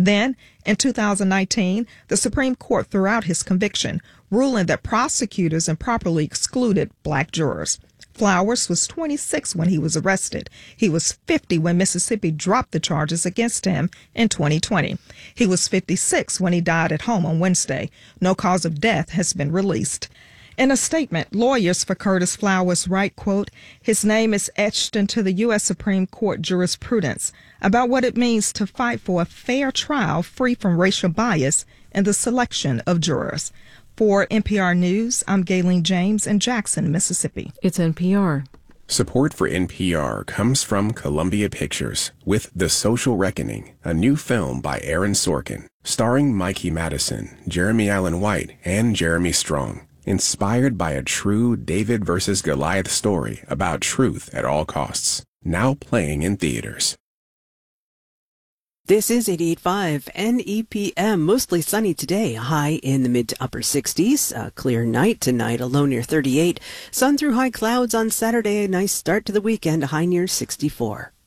Then, in 2019, the Supreme Court threw out his conviction, ruling that prosecutors improperly excluded black jurors. Flowers was 26 when he was arrested. He was 50 when Mississippi dropped the charges against him in 2020. He was 56 when he died at home on Wednesday. No cause of death has been released. In a statement, lawyers for Curtis Flowers write, quote, "His name is etched into the U.S. Supreme Court jurisprudence about what it means to fight for a fair trial free from racial bias in the selection of jurors." For NPR News, I'm Gayleen James in Jackson, Mississippi. It's NPR. Support for NPR comes from Columbia Pictures with The Social Reckoning, a new film by Aaron Sorkin, starring Mikey Madison, Jeremy Allen White, and Jeremy Strong. Inspired by a true David versus Goliath story about truth at all costs. Now playing in theaters. This is 88.5 NEPM. Mostly sunny today, high in the mid to upper 60s. A clear night tonight, a low near 38. Sun through high clouds on Saturday, a nice start to the weekend, a high near 64.